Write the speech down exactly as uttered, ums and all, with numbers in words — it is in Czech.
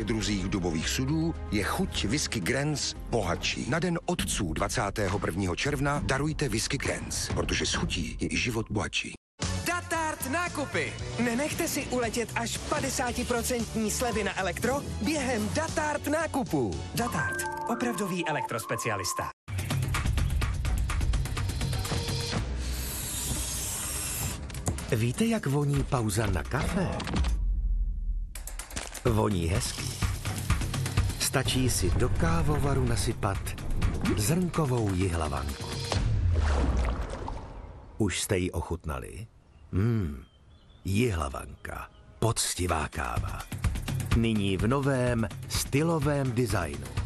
druzích dubových sudů je chuť whisky Grants bohatší. Na den otců dvacátého prvního června darujte whisky Grants, protože s chutí je i život bohatší. Datart nákupy. Nenechte si uletět až padesát procent slevy na elektro během Datart nákupů. Datart. Opravdový elektrospecialista. Víte, jak voní pauza na kafe? Voní hezký. Stačí si do kávovaru nasypat zrnkovou jihlavanku. Už jste ji ochutnali? Hmm, jihlavanka, poctivá káva. Nyní v novém stylovém designu.